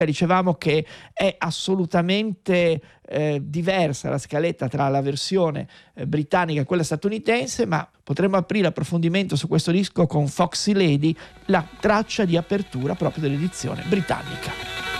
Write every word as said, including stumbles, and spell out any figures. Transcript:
Dicevamo che è assolutamente eh, diversa la scaletta tra la versione eh, britannica e quella statunitense, ma potremmo aprire approfondimento su questo disco con Foxy Lady, la traccia di apertura proprio dell'edizione britannica.